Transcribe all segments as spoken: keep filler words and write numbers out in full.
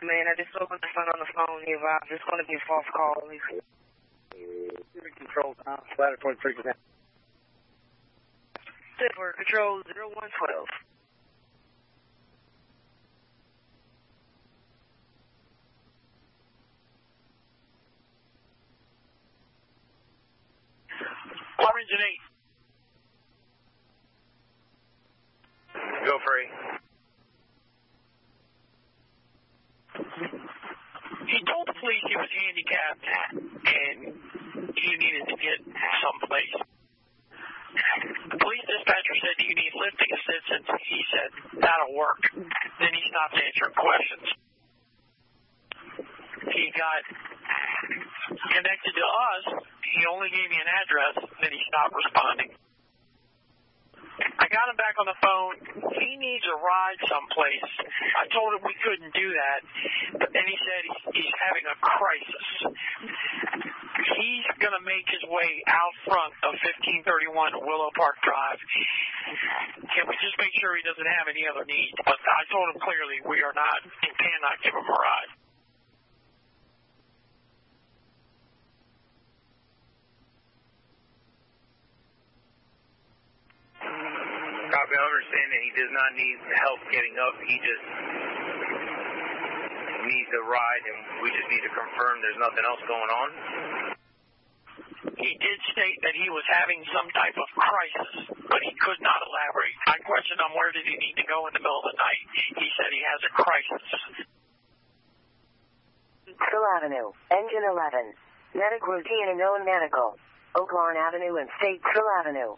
man. I just spoke with my son on the phone. He arrived. It's going to be a false call. Control now. Ladder forty-three percent. For control zero one twelve. Orange and eight. Go free. He told the police he was handicapped and he needed to get someplace. The police dispatcher said, "Do you need lifting assistance?" He said, "That'll work." Then he stopped answering questions. He got connected to us. He only gave me an address, then he stopped responding. I got him back on the phone. He needs a ride someplace. I told him we couldn't do that, but then he said he's, he's having a crisis. He's going to make his way out front of fifteen thirty-one Willow Park Drive. Can we just make sure he doesn't have any other needs? But I told him clearly we are not and cannot give him a ride. Copy, I understand that he does not need help getting up. He just needs a ride, and we just need to confirm there's nothing else going on. He did state that he was having some type of crisis, but he could not elaborate. I questioned him, where did he need to go in the middle of the night? He said he has a crisis. Trill Avenue, Engine eleven. Medic routine and known medical. Oaklawn Avenue and State Trill Avenue.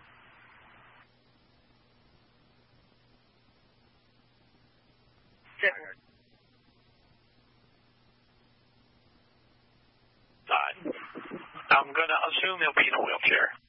I'm going to assume he'll be in a wheelchair.